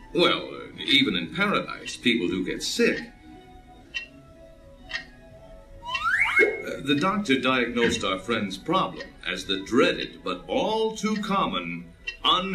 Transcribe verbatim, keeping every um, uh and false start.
Well, uh, even in paradise, people do get sick. Uh, the doctor diagnosed our friend's problem as the dreaded but all too common un